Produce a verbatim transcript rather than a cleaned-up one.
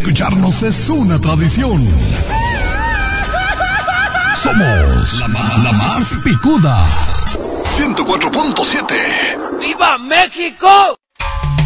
escucharnos es una tradición. Somos la más, la más picuda. ciento cuatro punto siete. ¡Viva México!